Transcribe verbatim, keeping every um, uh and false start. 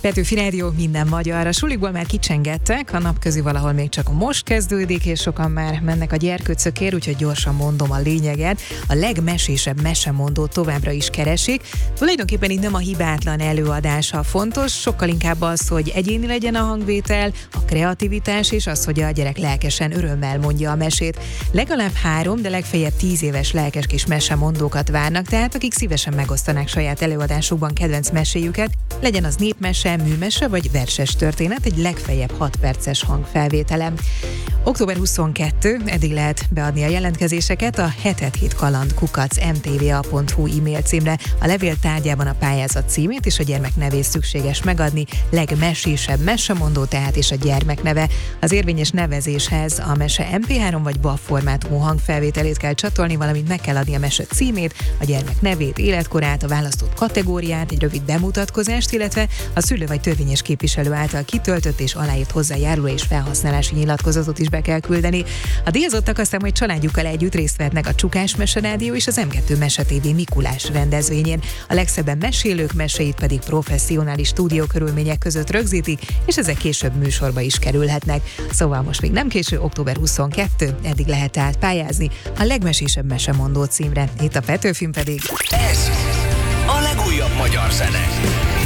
Petőfi Rádió, minden magyar. A sulikból már kicsengettek, a napközi valahol még csak most kezdődik, és sokan már mennek a gyerkőcökért, úgyhogy gyorsan mondom a lényeget. A legmesésebb mesemondót továbbra is keresik. Tulajdonképpen itt nem a hibátlan előadása a fontos, sokkal inkább az, hogy egyéni legyen a hangvétel, a kreativitás és az, hogy a gyerek lelkesen, örömmel mondja a mesét. Legalább három, de legfeljebb tíz éves lelkes kis mesemondókat várnak, tehát akik szívesen megosztanák saját előadásukban kedvenc meséjüket, legyen az népmese, műmese vagy verses történet, egy legfeljebb hat perces hangfelvételem. október huszonkettedike, eddig lehet beadni a jelentkezéseket a hetedik kaland kukac em té vé á pont hú e-mail címre. A levél tárgyában a pályázat címét és a gyermek nevét szükséges megadni, legmesésebb mesemondó tehát és a gyermek neve. Az érvényes nevezéshez a mese em pé három vagy bé á vé formátumú hangfelvételét kell csatolni, valamint meg kell adni a mese címét, a gyermek nevét, életkorát, a választott kategóriát, egy rövid bemutatkozást, illetve a szülő vagy törvényes képviselő által kitöltött és aláírt hozzájáruló és felhasználási nyilatkozatot is be kell küldeni. A díjazottak aztán majd családjukkal együtt részt vehetnek a Csukás Meserádió és az em kettő Mese té vé Mikulás rendezvényén. A legszebben mesélők meséit pedig professzionális stúdiókörülmények között rögzítik, és ezek később műsorba is kerülhetnek. Szóval most még nem késő, október huszonkettedike, eddig lehet tehát pályázni a legmesésebb mesemondó címre. Itt a Petőfin pedig. Ez a legújabb magyar zene.